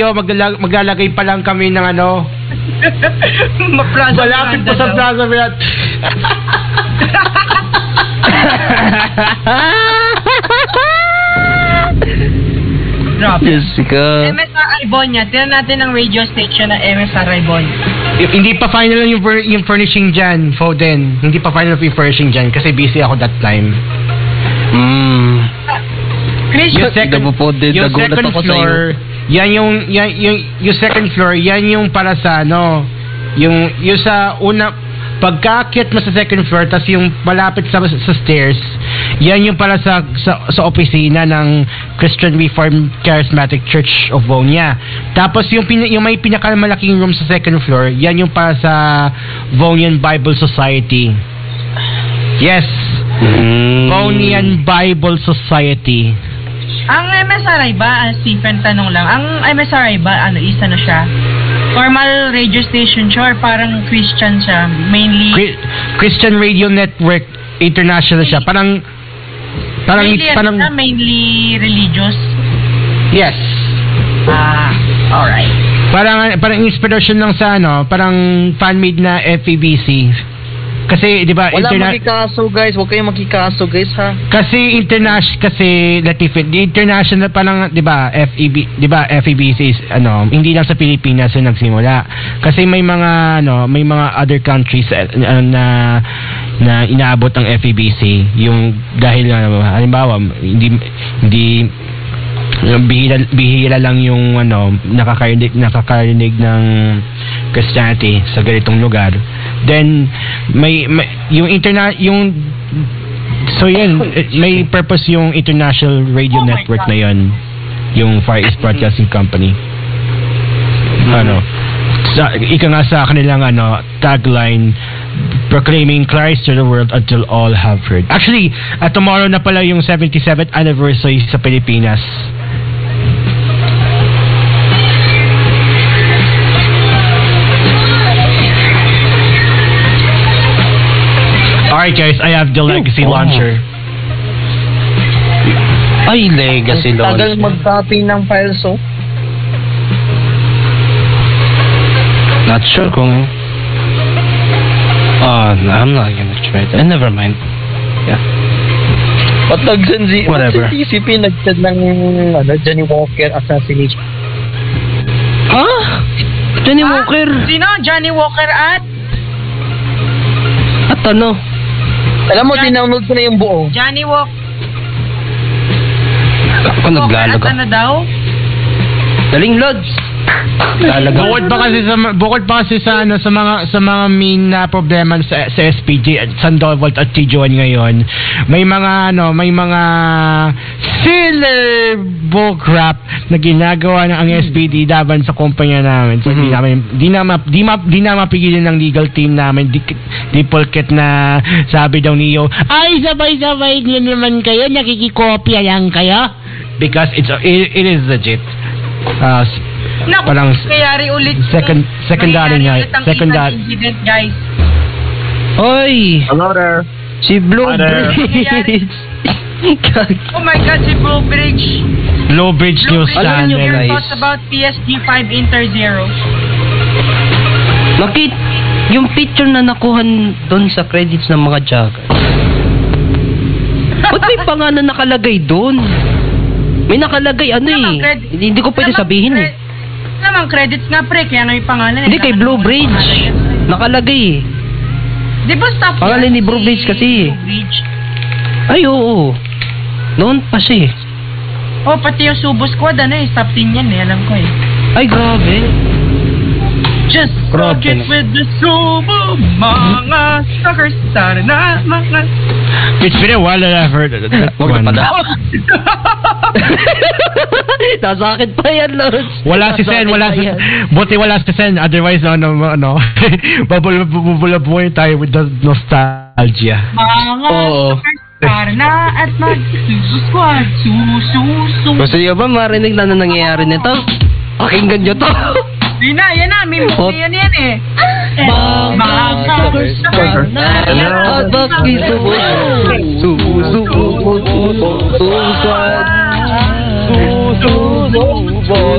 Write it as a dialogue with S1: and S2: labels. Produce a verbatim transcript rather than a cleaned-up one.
S1: maglalag- maglalagay pa lang kami ng ano.
S2: Ma-Plaza
S1: Malapit pa sa Plaza Miranda.
S2: Grabe.
S3: Diyos ka.
S2: M S R Ibonia. Tinan natin ang radio station ng M S R Ibonia.
S1: Y- hindi pa final yung, fur- yung furnishing dyan, Foden. Hindi pa final yung furnishing dyan kasi busy ako that time.
S3: Mm.
S2: Chris,
S1: Yung second,
S3: po, din,
S1: yung
S3: nagulat
S1: second
S3: ako sa
S1: floor, yan yung, yan, yung, yung second floor, yan yung para sa ano, yung, yung sa una, pagkakit mo sa second floor, tas yung malapit sa, sa stairs, yan yung para sa, sa, sa opisina ng Christian Reformed Charismatic Church of Vonia. Tapos yung, pin, yung may pinakamalaking room sa second floor, yan yung para sa Vonian Bible Society. Yes,
S3: Mm.
S1: Vonian Bible Society.
S2: ang M S R I ba, ah, Stephen, tanong lang, ang M S R I ba, ano, isa na siya? Formal radio station siya or parang Christian siya? Mainly,
S1: Chri- Christian Radio Network International siya. Parang parang
S2: mainly, ano
S1: parang
S2: siya? Mainly religious?
S1: yes.
S2: Ah, alright.
S1: Parang parang inspiration lang sa ano, parang fan-made na F E B C. Kasi 'di ba
S3: Wala
S1: interna-
S3: makikaso guys, huwag kayong makikaso guys ha.
S1: kasi international kasi Latif, di international pa lang 'di ba F E B 'di ba F E B C is ano, hindi lang sa Pilipinas yung nagsimula. Kasi may mga ano, may mga other countries uh, na na inaabot ang F E B C yung dahil ano, halimbawa hindi hindi bihira, bihira lang yung ano nakakarinig nakakarinig ng Christianity sa ganitong lugar. Then may, may yung interna yung so yun may purpose yung International Radio
S2: Oh my
S1: Network
S2: God.
S1: na yun, yung Far East Broadcasting Company. Ano sa ika nga sa kanilang ano tagline, proclaiming Christ to the world until all have heard. Actually, uh, tomorrow na pala yung seventy-seventh anniversary sa Pilipinas. Alright guys, I have the Legacy
S3: Oh.
S1: Launcher.
S3: Ay, legacy
S4: Tagal
S3: launch.
S4: mag-copy ng files, oh.
S3: Not sure kung... Oh, no, I'm not gonna try it. Eh, never mind. Yeah.
S4: Ba't nag-T C
S3: Whatever.
S4: T C P nag-send ng ano, Johnny Walker assassination?
S3: Ah? Johnny
S2: Ah,
S3: Walker?
S2: Sino? Johnny Walker at
S3: At ano?
S4: Alam mo,
S2: Jan-
S4: dinownload ko na yung buo.
S2: Johnny Walker
S3: Ako naglalag
S2: at ano
S3: ako.
S2: daw?
S3: Daling Lods! Talaga.
S1: Bukod pa kasi sa bukod pa kasi sa ano sa mga sa mga main na problema sa, sa S P G at Sandoval at T J one ngayon, may mga ano, may mga filler bullcrap na ginagawa ng ang S P D laban sa kumpanya namin. So
S3: Mhm.
S1: di namin di na ma, di, ma, di na mapigilan ng legal team namin di, di pulket na sabi daw niyo, ay sabay-sabay niyo naman kayo, nakikikopya lang kayo because it's it, it is legit. Uh,
S2: Naku,
S1: Parang
S2: nangyayari ulit.
S1: second- secondary
S2: nangyayari
S1: nga,
S2: ulit ang
S1: secondary.
S2: isang incident, guys.
S3: Hoy!
S4: Hello there.
S3: Si Blue
S4: Hi there.
S3: Bridge!
S2: Oh my God, si Blue Bridge.
S1: Low Bridge
S2: Blue
S1: News
S2: Bridge,
S3: Alam niyo,
S2: your
S3: guys.
S2: thoughts about P S G five Inter Zero?
S3: Nakit, yung picture na nakuhan doon sa credits ng mga joggers. Ba't may pangalan nakalagay doon? May nakalagay ano
S2: Namang
S3: eh.
S2: credit-
S3: Hindi, hindi ko pwede
S2: namang
S3: sabihin eh.
S2: cre- Namang credits nga pre, kaya nga may pangalan.
S3: Hindi,
S2: eh.
S3: kay Blue
S2: Nakalimutan
S3: Bridge.
S2: ko pangalan yan.
S3: Nakalagay eh.
S2: Di ba staff
S3: Pangalan
S2: yan?
S3: ni Blue Bridge
S2: Si
S3: kasi eh.
S2: Blue Bridge.
S3: Ay, oo. Noon pa siya eh.
S2: Oh, pati yung Subo Squad, ano eh, staff din yan eh, alam ko eh.
S3: Ay, grabe.
S2: Just
S3: Grabe
S2: rock it
S3: na.
S2: with the Subo, mga suckers, sana na, mga...
S1: It's been a while that I've heard that
S3: Huwag
S1: one.
S3: na pala. Nasa akin pa yan, Lods.
S1: Wala si Sen, wala si buti wala si Sen, otherwise ano ano babul bubulabuhay tayo with the nostalgia.
S2: Mga
S3: Oo.
S2: suckers, sana na, at mag-Subo Squad, sususu.
S3: Gusto niyo ba marinig na na nangyayari nito? Pakinggan niyo to.
S2: Di na, yan na, may
S3: Hot.
S2: movie yan yan eh.
S3: Mga suckers,
S2: suckers,
S3: At bakisubo. Subo, subo, subo, subo, subo, subo, subo.